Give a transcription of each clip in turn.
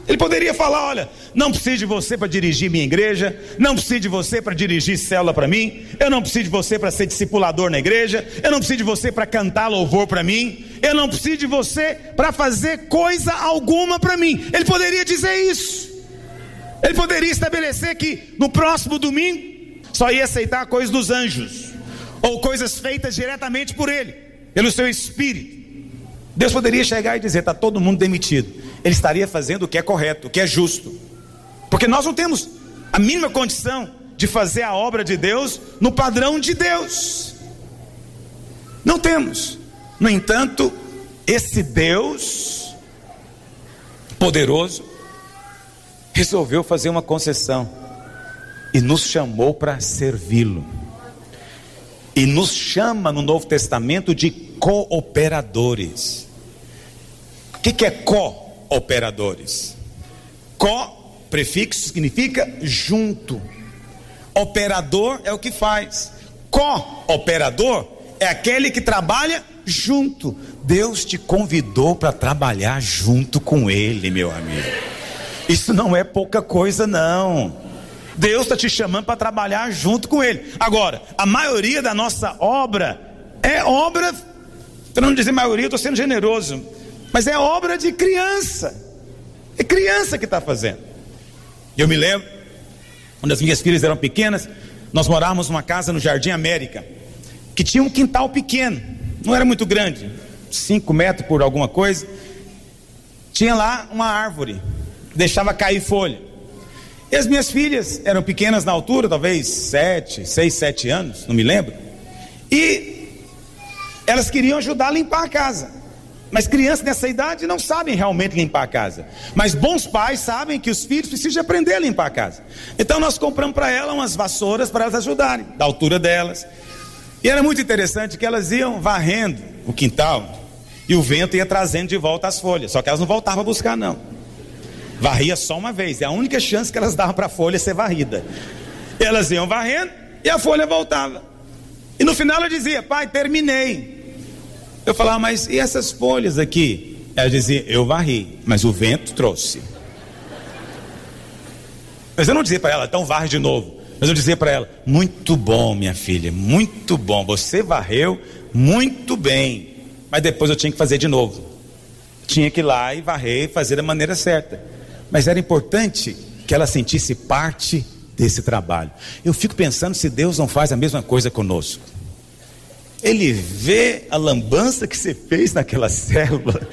Ele poderia falar: olha, não preciso de você para dirigir minha igreja, não preciso de você para dirigir célula para mim, eu não preciso de você para ser discipulador na igreja, eu não preciso de você para cantar louvor para mim, eu não preciso de você para fazer coisa alguma para mim. Ele poderia dizer isso. Ele poderia estabelecer que no próximo domingo só ia aceitar coisas dos anjos, ou coisas feitas diretamente por ele, pelo seu espírito. Deus poderia chegar e dizer: está todo mundo demitido. Ele estaria fazendo o que é correto, o que é justo, porque nós não temos a mínima condição de fazer a obra de Deus no padrão de Deus. Não temos. No entanto, esse Deus poderoso resolveu fazer uma concessão e nos chamou para servi-lo. E nos chama no Novo Testamento de cooperadores. O que é cooperadores? Co, prefixo, significa junto. Operador é o que faz. Cooperador é aquele que trabalha junto. Deus te convidou para trabalhar junto com Ele, meu amigo. Isso não é pouca coisa, não. Deus está te chamando para trabalhar junto com Ele. Agora, a maioria da nossa obra é obra, para não dizer maioria, eu estou sendo generoso, mas é obra de criança. É criança que está fazendo. Eu me lembro, quando as minhas filhas eram pequenas, nós morávamos numa casa no Jardim América, que tinha um quintal pequeno, não era muito grande, 5 metros por alguma coisa. Tinha lá uma árvore, deixava cair folha. E as minhas filhas eram pequenas na altura, talvez 6, 7 anos, não me lembro. E elas queriam ajudar a limpar a casa. Mas crianças nessa idade não sabem realmente limpar a casa. Mas bons pais sabem que os filhos precisam aprender a limpar a casa. Então nós compramos para elas umas vassouras para elas ajudarem, da altura delas. E era muito interessante que elas iam varrendo o quintal e o vento ia trazendo de volta as folhas. Só que elas não voltavam a buscar, não. Varria só uma vez, é a única chance que elas davam para a folha ser varrida. E elas iam varrendo e a folha voltava. E no final ela dizia: pai, terminei. Eu falava: mas e essas folhas aqui? Ela dizia: eu varri, mas o vento trouxe. Mas eu não dizia para ela: então varre de novo. Mas eu dizia para ela: muito bom, minha filha, muito bom, você varreu muito bem. Mas depois eu tinha que fazer de novo. Tinha que ir lá e varrer e fazer da maneira certa. Mas era importante que ela sentisse parte desse trabalho. Eu fico pensando se Deus não faz a mesma coisa conosco. Ele vê a lambança que você fez naquela célula,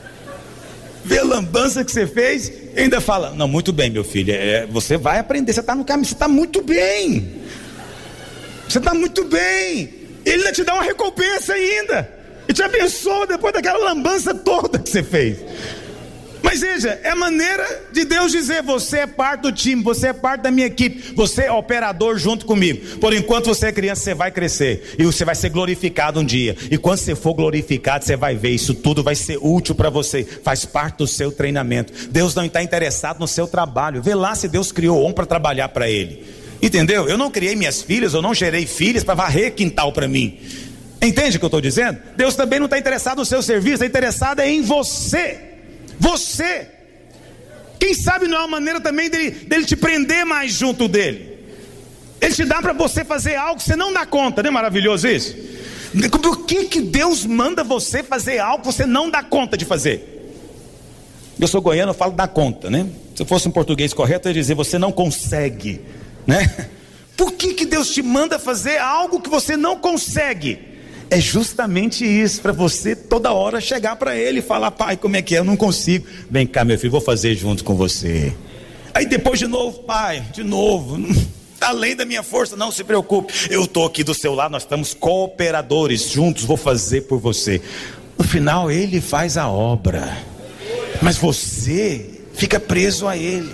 vê a lambança que você fez e ainda fala: não, muito bem, meu filho, você vai aprender, você está no caminho, você está muito bem, você está muito bem. Ele ainda te dá uma recompensa ainda, e te abençoa depois daquela lambança toda que você fez. Mas veja, é a maneira de Deus dizer: você é parte do time, você é parte da minha equipe, você é operador junto comigo. Por enquanto você é criança, você vai crescer e você vai ser glorificado um dia. E quando você for glorificado, você vai ver, isso tudo vai ser útil para você, faz parte do seu treinamento. Deus não está interessado no seu trabalho. Vê lá se Deus criou homem para trabalhar para Ele. Entendeu? Eu não criei minhas filhas, eu não gerei filhas para varrer quintal para mim. Entende o que eu estou dizendo? Deus também não está interessado no seu serviço, está interessado em você. Você, quem sabe não é uma maneira também dele te prender mais junto dele. Ele te dá para você fazer algo que você não dá conta, não é maravilhoso isso? Por que Deus manda você fazer algo que você não dá conta de fazer? Eu sou goiano, eu falo dá conta, né? Se eu fosse um português correto, eu ia dizer: você não consegue, né? Por que Deus te manda fazer algo que você não consegue? É justamente isso, para você toda hora chegar para Ele e falar: pai, como é que é? Eu não consigo. Vem cá, meu filho, vou fazer junto com você. Aí depois de novo: pai, de novo, além da minha força, não se preocupe, eu estou aqui do seu lado, nós estamos cooperadores, juntos vou fazer por você. No final Ele faz a obra, mas você fica preso a Ele.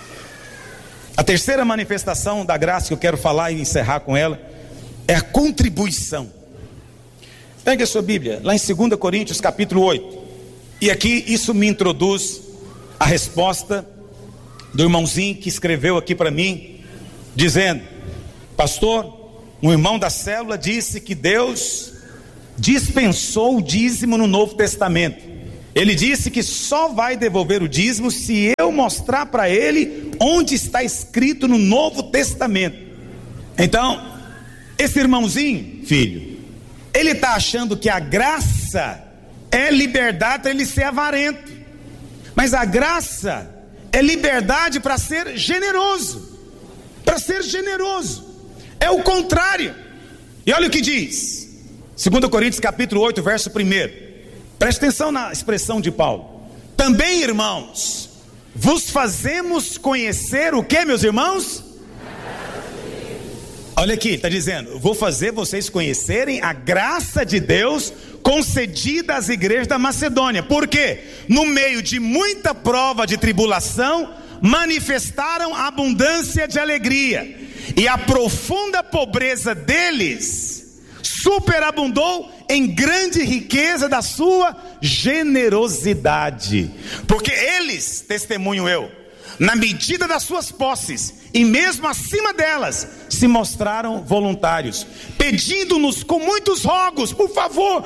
A terceira manifestação da graça que eu quero falar e encerrar com ela é a contribuição. Pegue a sua Bíblia, lá em 2 Coríntios capítulo 8. E aqui isso me introduz a resposta do irmãozinho que escreveu aqui para mim, dizendo: pastor, um irmão da célula disse que Deus dispensou o dízimo no Novo Testamento Ele disse que só vai devolver o dízimo se eu mostrar para ele onde está escrito no Novo Testamento. Então, esse irmãozinho, filho, ele está achando que a graça é liberdade para ele ser avarento. Mas a graça é liberdade para ser generoso. Para ser generoso. É o contrário. E olha o que diz 2 Coríntios capítulo 8, verso 1. Preste atenção na expressão de Paulo. Também, irmãos, vos fazemos conhecer o que, meus irmãos? Olha aqui, está dizendo: vou fazer vocês conhecerem a graça de Deus concedida às igrejas da Macedônia. Por quê? No meio de muita prova de tribulação, manifestaram abundância de alegria, e a profunda pobreza deles superabundou em grande riqueza da sua generosidade. Porque eles, testemunho eu, na medida das suas posses, e mesmo acima delas, se mostraram voluntários, pedindo-nos com muitos rogos: por favor,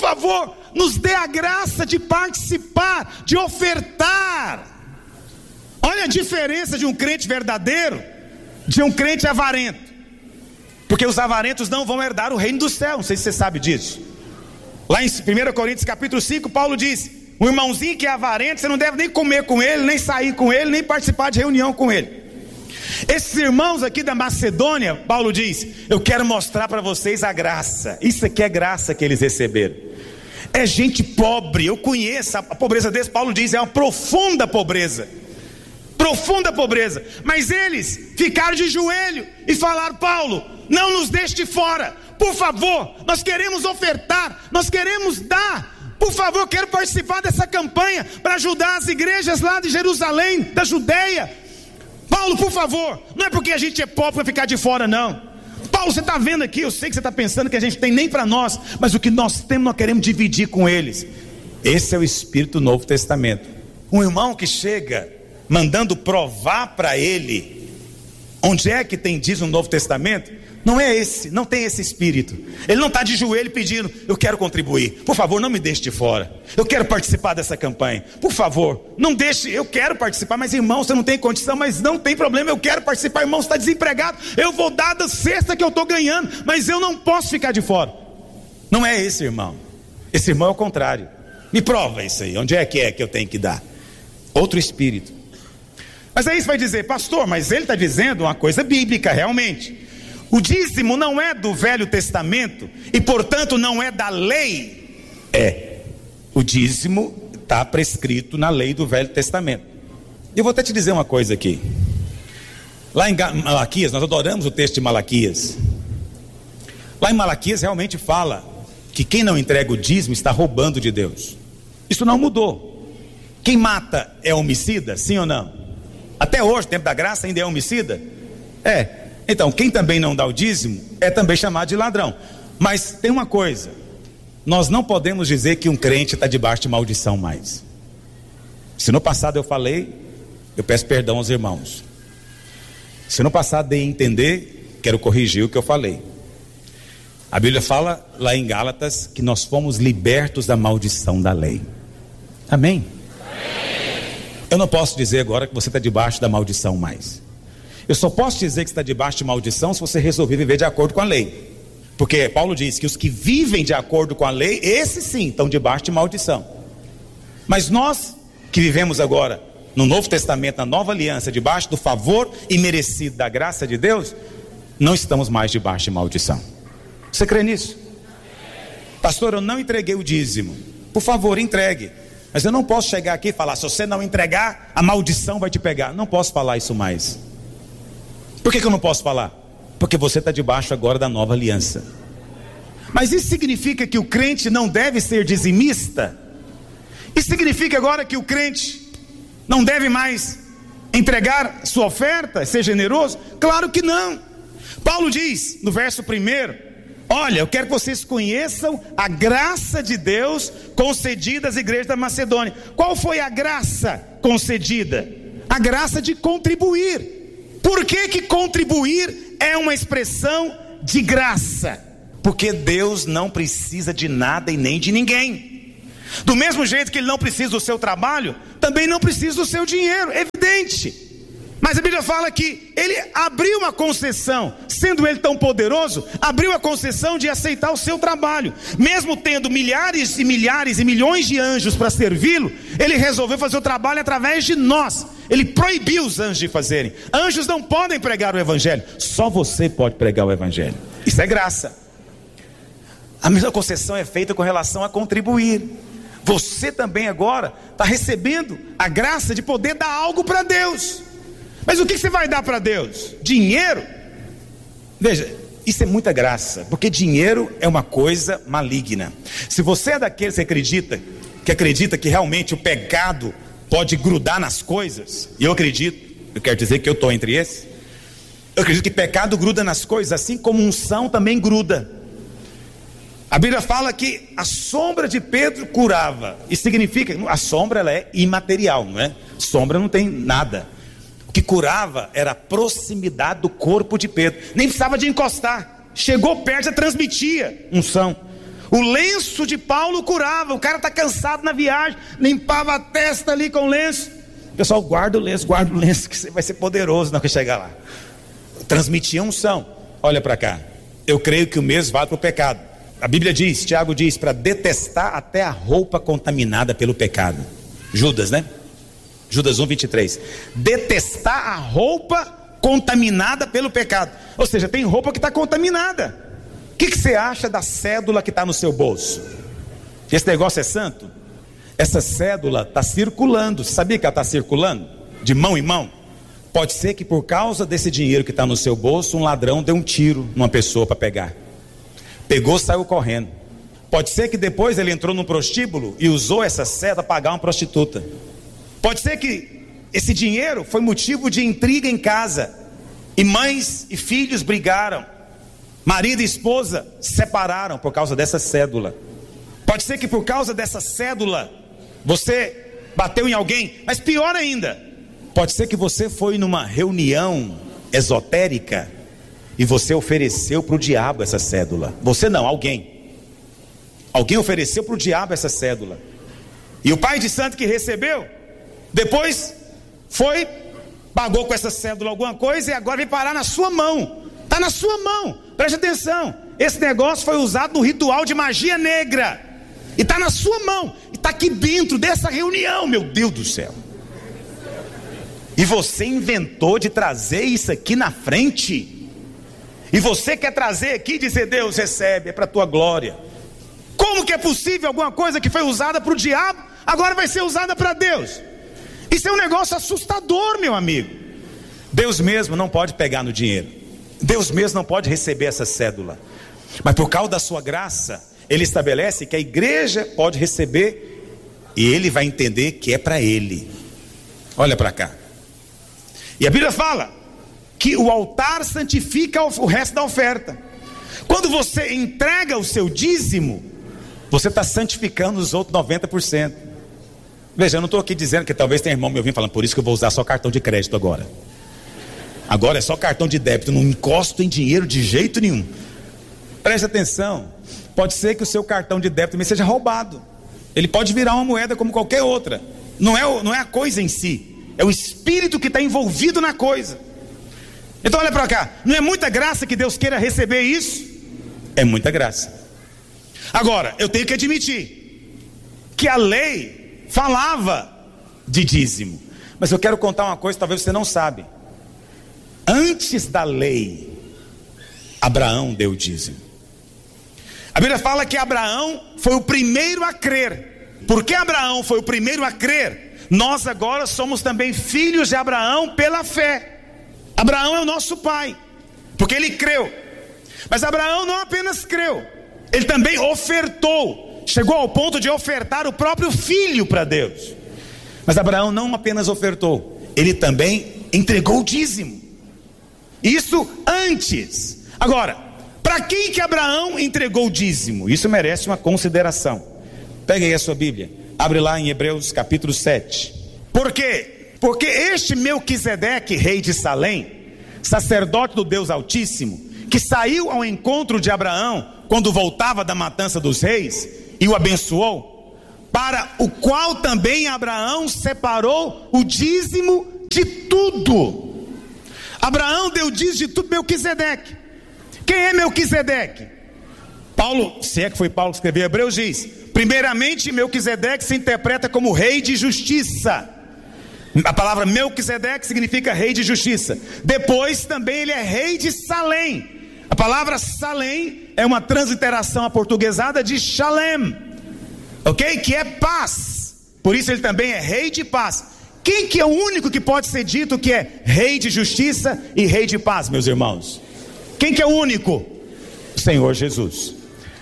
nos dê a graça de participar, de ofertar. Olha a diferença de um crente verdadeiro de um crente avarento. Porque os avarentos não vão herdar o reino do céu. Não sei se você sabe disso. Lá em 1 Coríntios capítulo 5, Paulo diz: um irmãozinho que é avarento, você não deve nem comer com ele, nem sair com ele, nem participar de reunião com ele. Esses irmãos aqui da Macedônia, Paulo diz: eu quero mostrar para vocês a graça. Isso aqui é graça que eles receberam. É gente pobre, eu conheço a pobreza deles. Paulo diz: é uma profunda pobreza. Profunda pobreza. Mas eles ficaram de joelho e falaram: Paulo, não nos deixe de fora, por favor, nós queremos ofertar, nós queremos dar, por favor, eu quero participar dessa campanha para ajudar as igrejas lá de Jerusalém, da Judeia. Paulo, por favor, não é porque a gente é pobre para ficar de fora, não. Paulo, você está vendo aqui, eu sei que você está pensando que a gente tem nem para nós, mas o que nós temos nós queremos dividir com eles. Esse é o espírito do Novo Testamento. Um irmão que chega mandando provar para ele onde é que tem dízimo no Novo Testamento, não é esse, não tem esse espírito. Ele não está de joelho pedindo: eu quero contribuir, por favor, não me deixe de fora, eu quero participar dessa campanha, por favor, não deixe, eu quero participar, mas irmão, você não tem condição, mas não tem problema, eu quero participar, irmão, você está desempregado, eu vou dar da cesta que eu estou ganhando, mas eu não posso ficar de fora. Não é esse irmão. Esse irmão é o contrário. Me prova isso aí, onde é que eu tenho que dar? Outro espírito. Mas aí você vai dizer: pastor, mas ele está dizendo uma coisa bíblica, realmente. O dízimo não é do Velho Testamento e portanto não é da lei. O dízimo está prescrito na lei do Velho Testamento. Eu vou até te dizer uma coisa aqui. Lá em Malaquias, nós adoramos o texto de Malaquias. Lá em Malaquias realmente fala que quem não entrega o dízimo está roubando de Deus. Isso não mudou. Quem mata é homicida, sim ou não? Até hoje, tempo da graça, ainda é homicida? Então, quem também não dá o dízimo é também chamado de ladrão. Mas tem uma coisa: nós não podemos dizer que um crente está debaixo de maldição mais. Se no passado eu falei, eu peço perdão aos irmãos. Se no passado dei a entender, quero corrigir o que eu falei. A Bíblia fala lá em Gálatas que nós fomos libertos da maldição da lei. Amém? Eu não posso dizer agora que você está debaixo da maldição mais. Eu só posso dizer que está debaixo de maldição se você resolver viver de acordo com a lei. Porque Paulo diz que os que vivem de acordo com a lei, esses sim estão debaixo de maldição. Mas nós que vivemos agora no Novo Testamento, na Nova Aliança, debaixo do favor imerecido da graça de Deus, não estamos mais debaixo de maldição. Você crê nisso? Pastor, eu não entreguei o dízimo. Por favor, entregue. Mas eu não posso chegar aqui e falar: se você não entregar, a maldição vai te pegar. Não posso falar isso mais. Por que eu não posso falar? Porque você está debaixo agora da nova aliança. Mas isso significa que o crente não deve ser dizimista? Isso significa agora que o crente não deve mais entregar sua oferta, ser generoso? Claro que não. Paulo diz no verso 1: olha, eu quero que vocês conheçam a graça de Deus concedida às igrejas da Macedônia. Qual foi a graça concedida? A graça de contribuir. Por que contribuir é uma expressão de graça? Porque Deus não precisa de nada e nem de ninguém. Do mesmo jeito que ele não precisa do seu trabalho, também não precisa do seu dinheiro, evidente. Mas a Bíblia fala que ele abriu uma concessão, sendo ele tão poderoso, abriu a concessão de aceitar o seu trabalho. Mesmo tendo milhares e milhares e milhões de anjos para servi-lo, ele resolveu fazer o trabalho através de nós. Ele proibiu os anjos de fazerem. Anjos não podem pregar o evangelho, só você pode pregar o evangelho. Isso é graça. A mesma concessão é feita com relação a contribuir. Você também agora está recebendo a graça de poder dar algo para Deus. Mas o que você vai dar para Deus? Dinheiro? Veja, isso é muita graça, porque dinheiro é uma coisa maligna. Se você é daqueles que acredita que realmente o pecado pode grudar nas coisas, e eu quero dizer que eu estou entre esses. Eu acredito que pecado gruda nas coisas, assim como unção também gruda. A Bíblia fala que a sombra de Pedro curava. Isso significa, a sombra ela é imaterial, não é? Sombra não tem nada. O que curava era a proximidade do corpo de Pedro. Nem precisava de encostar. Chegou perto, já transmitia unção. O lenço de Paulo curava. O cara está cansado na viagem, limpava a testa ali com o lenço. O pessoal, guarda o lenço, que você vai ser poderoso na hora que chegar lá. Transmitia unção. Olha para cá. Eu creio que o mesmo vale para o pecado. A Bíblia diz, Tiago diz, para detestar até a roupa contaminada pelo pecado. Judas, né? Judas 1:23. Detestar a roupa contaminada pelo pecado. Ou seja, tem roupa que está contaminada. O que você acha da cédula que está no seu bolso? Esse negócio é santo? Essa cédula está circulando. Você sabia que ela está circulando? De mão em mão. Pode ser que por causa desse dinheiro que está no seu bolso, um ladrão deu um tiro numa pessoa para pegar. Pegou, saiu correndo. Pode ser que depois ele entrou num prostíbulo e usou essa cédula para pagar uma prostituta. Pode ser que esse dinheiro foi motivo de intriga em casa, e mães e filhos brigaram, marido e esposa se separaram por causa dessa cédula. Pode ser que por causa dessa cédula você bateu em alguém, mas pior ainda, pode ser que você foi numa reunião esotérica e você ofereceu para o diabo essa cédula. Você não, alguém ofereceu para o diabo essa cédula, e o pai de santo que recebeu depois foi, pagou com essa cédula alguma coisa, e agora vem parar na sua mão. Está na sua mão, preste atenção. Esse negócio foi usado no ritual de magia negra, e está na sua mão, e está aqui dentro dessa reunião, meu Deus do céu. E você inventou de trazer isso aqui na frente, e você quer trazer aqui e dizer: Deus, recebe, é para a tua glória. Como que é possível alguma coisa que foi usada para o diabo, agora vai ser usada para Deus? Isso é um negócio assustador, meu amigo. Deus mesmo não pode pegar no dinheiro. Deus mesmo não pode receber essa cédula. Mas por causa da sua graça, Ele estabelece que a igreja pode receber, e Ele vai entender que é para Ele. Olha para cá. E a Bíblia fala que o altar santifica o resto da oferta. Quando você entrega o seu dízimo, você está santificando os outros 90%. Veja, eu não estou aqui dizendo que talvez tenha irmão me ouvindo falando: por isso que eu vou usar só cartão de crédito agora. Agora é só cartão de débito, não encosto em dinheiro de jeito nenhum. Preste atenção, pode ser que o seu cartão de débito também seja roubado. Ele pode virar uma moeda como qualquer outra. Não é a coisa em si, é o espírito que está envolvido na coisa. Então olha para cá, não é muita graça que Deus queira receber isso? É muita graça. Agora, eu tenho que admitir que a lei falava de dízimo, mas eu quero contar uma coisa que talvez você não sabe. Antes da lei, Abraão deu o dízimo. A Bíblia fala que Abraão foi o primeiro a crer. Porque Abraão foi o primeiro a crer, nós agora somos também filhos de Abraão pela fé. Abraão é o nosso pai, porque ele creu. Mas Abraão não apenas creu, ele também ofertou. Chegou ao ponto de ofertar o próprio filho para Deus. Mas Abraão não apenas ofertou, ele também entregou o dízimo. Isso antes. Agora, para quem que Abraão entregou o dízimo? Isso merece uma consideração. Pegue aí a sua Bíblia, abre lá em Hebreus capítulo 7. Por quê? Porque este Melquisedeque, rei de Salém, sacerdote do Deus Altíssimo, que saiu ao encontro de Abraão quando voltava da matança dos reis e o abençoou, para o qual também Abraão separou o dízimo de tudo. Abraão deu dízimo de tudo. Melquisedeque. Quem é Melquisedeque? Paulo, se é que foi Paulo que escreveu Hebreus, diz: primeiramente Melquisedeque se interpreta como rei de justiça. A palavra Melquisedeque significa rei de justiça. Depois também ele é rei de Salém. A palavra Salém é uma transliteração aportuguesada de Shalem, ok? Que é paz. Por isso ele também é rei de paz. Quem que é o único que pode ser dito que é rei de justiça e rei de paz, meus irmãos? Quem que é o único? O Senhor Jesus.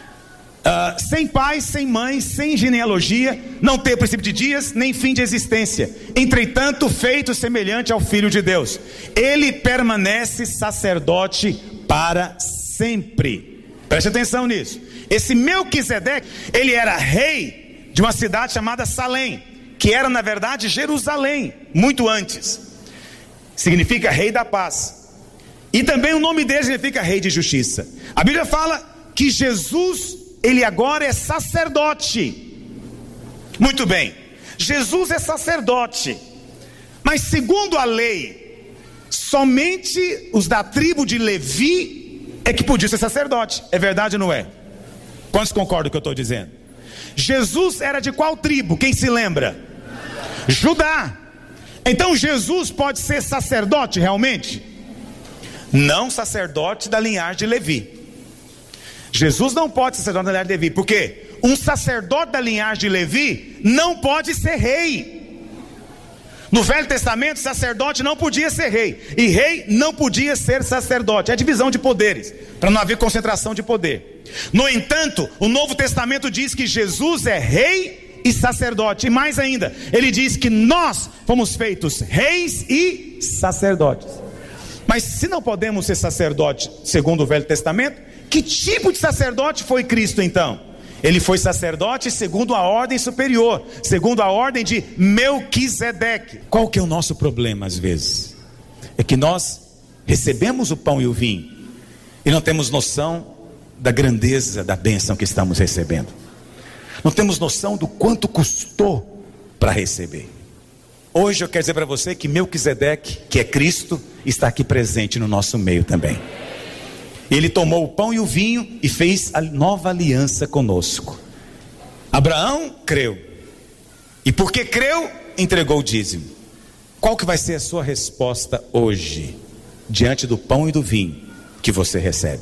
Sem pai, sem mãe, sem genealogia, não ter princípio de dias, nem fim de existência, entretanto feito semelhante ao Filho de Deus. Ele permanece sacerdote para sempre. Preste atenção nisso. Esse Melquisedeque, ele era rei de uma cidade chamada Salém, que era na verdade Jerusalém, muito antes. Significa rei da paz. E também o nome dele significa rei de justiça. A Bíblia fala que Jesus, ele agora é sacerdote. Muito bem, Jesus é sacerdote, mas segundo a lei, somente os da tribo de Levi é que podiam ser sacerdote. É verdade ou não é? Quantos concordam com o que eu estou dizendo? Jesus era de qual tribo? Quem se lembra? Judá. Então Jesus pode ser sacerdote realmente? Não sacerdote da linhagem de Levi. Jesus não pode ser sacerdote da linhagem de Levi, porque um sacerdote da linhagem de Levi não pode ser rei. No Velho Testamento, sacerdote não podia ser rei, e rei não podia ser sacerdote. É a divisão de poderes, para não haver concentração de poder. No entanto, o Novo Testamento diz que Jesus é rei e sacerdote, e mais ainda, ele diz que nós fomos feitos reis e sacerdotes. Mas se não podemos ser sacerdote segundo o Velho Testamento, que tipo de sacerdote foi Cristo então? Ele foi sacerdote segundo a ordem superior, segundo a ordem de Melquisedeque. Qual que é o nosso problema às vezes? É que nós recebemos o pão e o vinho e não temos noção da grandeza da bênção que estamos recebendo. Não temos noção do quanto custou para receber. Hoje eu quero dizer para você que Melquisedeque, que é Cristo, está aqui presente no nosso meio também. Ele tomou o pão e o vinho e fez a nova aliança conosco. Abraão creu, e porque creu, entregou o dízimo. Qual que vai ser a sua resposta hoje, diante do pão e do vinho que você recebe?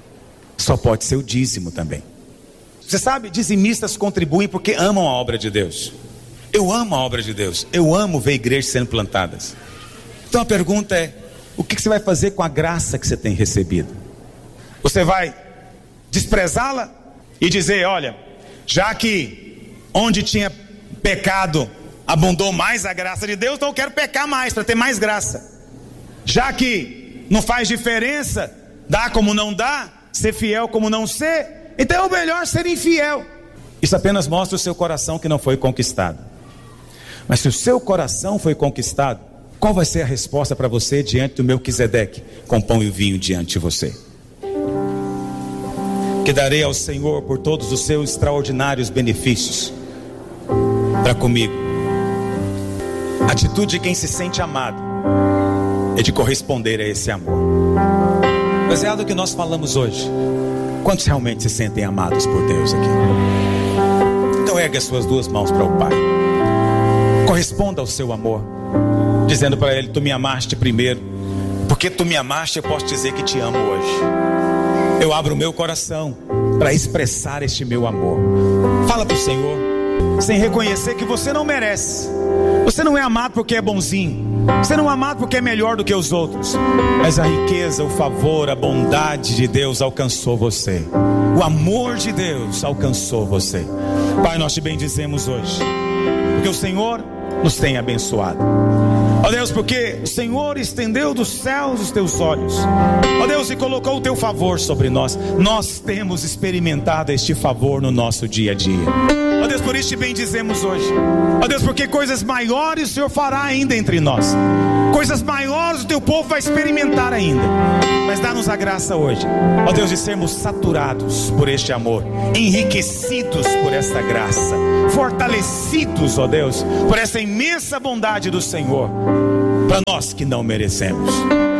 Só pode ser o dízimo também. Você sabe, dizimistas contribuem porque amam a obra de Deus. Eu amo a obra de Deus, eu amo ver igrejas sendo plantadas. Então a pergunta é: o que você vai fazer com a graça que você tem recebido? Você vai desprezá-la e dizer: olha, já que onde tinha pecado abundou mais a graça de Deus, então eu quero pecar mais para ter mais graça. Já que não faz diferença dar como não dá, ser fiel como não ser, então é o melhor ser infiel. Isso apenas mostra o seu coração que não foi conquistado. Mas se o seu coração foi conquistado, qual vai ser a resposta para você diante do Melquisedeque com pão e vinho diante de você? Que darei ao Senhor por todos os seus extraordinários benefícios para comigo. A atitude de quem se sente amado é de corresponder a esse amor. Baseado no que nós falamos hoje, quantos realmente se sentem amados por Deus aqui? Então ergue as suas duas mãos para o Pai. Corresponda ao seu amor, dizendo para Ele: tu me amaste primeiro. Porque tu me amaste, eu posso dizer que te amo hoje. Eu abro o meu coração para expressar este meu amor. Fala para o Senhor, sem reconhecer que você não merece. Você não é amado porque é bonzinho. Você não é amado porque é melhor do que os outros. Mas a riqueza, o favor, a bondade de Deus alcançou você. O amor de Deus alcançou você. Pai, nós te bendizemos hoje, porque o Senhor nos tem abençoado. Ó Deus, porque o Senhor estendeu dos céus os teus olhos, ó Deus, e colocou o teu favor sobre nós. Nós temos experimentado este favor no nosso dia a dia. Ó Deus, por isso te bendizemos hoje. Ó Deus, porque coisas maiores o Senhor fará ainda entre nós. Coisas maiores o teu povo vai experimentar ainda. Mas dá-nos a graça hoje, ó Deus, de sermos saturados por este amor, enriquecidos por esta graça, fortalecidos, ó Deus, por essa imensa bondade do Senhor, para nós que não merecemos.